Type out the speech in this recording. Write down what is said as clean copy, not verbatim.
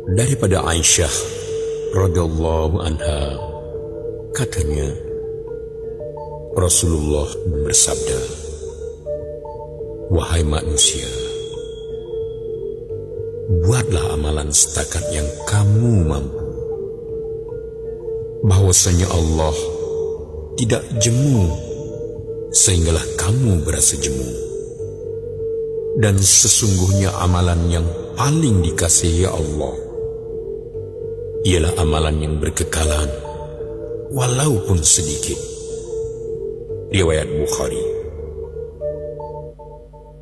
Daripada Aisyah radhiyallahu anha, katanya, Rasulullah bersabda, "Wahai manusia, buatlah amalan setakat yang kamu mampu. Bahwasanya Allah tidak jemu sehinggalah kamu berasa jemu. Dan sesungguhnya amalan yang paling dikasihi Allah ialah amalan yang berkekalan walaupun sedikit." Riwayat Bukhari.